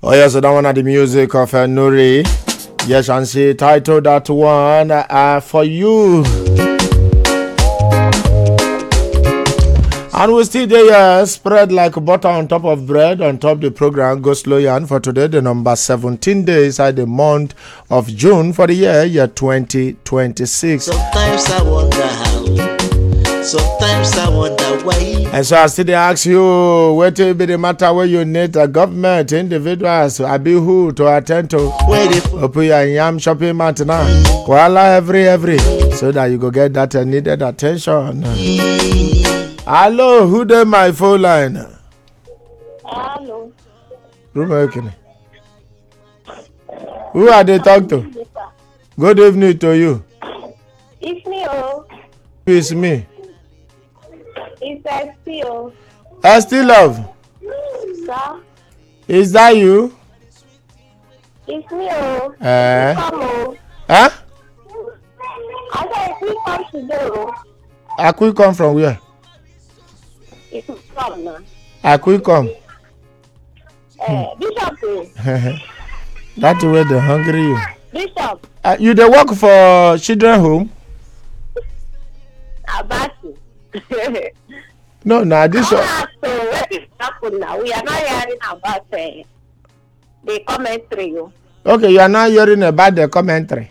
Oh yes, so that one had the music of Nuri. Yes, and she titled that one for you. And we still there, spread like butter on top of bread on top the program. Go slow yarn for today, the number 17 days inside the month of June for the year 2026. Sometimes I wonder how. Sometimes I wonder why. And so I still ask you, what will be the matter where you need a government, individuals, who to attend to? Open your yam shopping mart now. Koala every, so that you go get that needed attention. Hello, who dey my phone line? Hello. Who are they talk to? Good evening to you. It's me, oh. Who is me? It's SPO. Esti Love. Sir? Is that you? It's me, oh. Come, oh. Huh? I said, we come today, oh. I could come from where? It's come now. I could come. Bishop, oh. That's where they hungry you. Bishop. You dey work for children home? Abasi. No, this one. So what is happening now? We are not hearing about the commentary. Okay, you are not hearing about the commentary.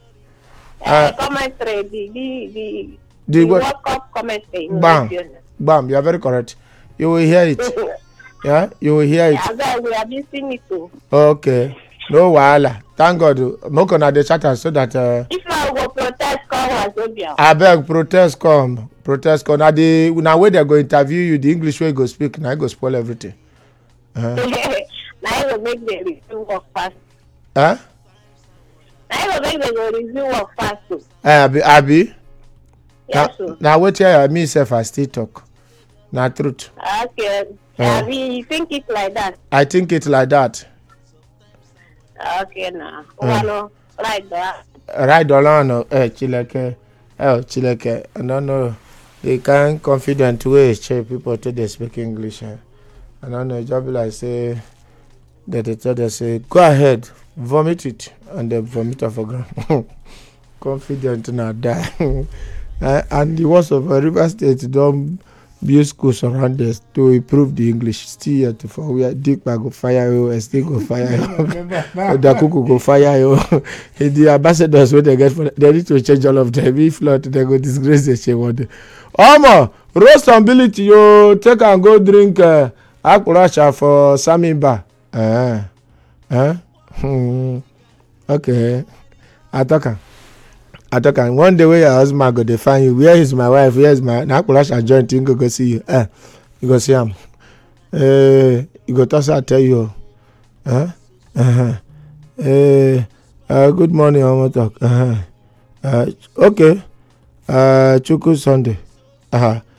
Commentary, the World Cup commentary. Bam, you are very correct. You will hear it. Yeah, you will hear it. Yeah, we are missing it too. Okay, no wahala. Thank God. Moko na the chatter so that. If I go protest, come Wazobia. I beg protest come. Now where they go interview you, the English way go speak. Now I go spoil everything. Now I will make the review work fast. Huh? Now I will make the review work fast too. Abi. Yes, sir. Now wait here, me self I still talk. Na truth. Okay. You think it like that? I think it like that. Okay, now. Right there. Right on, Chileke. Chileke. I don't know. They can't confident way people till they speak English. I don't know. Just be like say that they tell they say go ahead, vomit it, and they vomit off the ground. Confident not die. And the worst of River State don't build schools around us to improve the English. Still yet for where Dickma go fire you, still go fire you, Dakuku go fire you. The ambassadors what they get for they need to change all of them. If not, they go disgrace the shame one day. Roast ability you take and go drink Akurasha for Samimba. Okay. I talk and one day when your husband go dey find you, where is my wife, where is my Akurasha joint, he go see you. You go see him. You go toss her tell you. Good morning, I'm talk. Okay. Chuku Sunday.